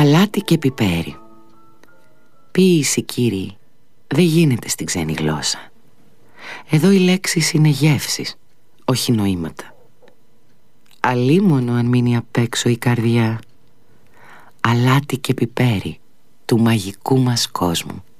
Αλάτι και πιπέρι. Ποίηση, κύριοι, δεν γίνεται στην ξένη γλώσσα. Εδώ οι λέξεις είναι γεύσεις, όχι νοήματα. Αλίμονο αν μείνει απ' έξω η καρδιά. Αλάτι και πιπέρι του μαγικού μας κόσμου.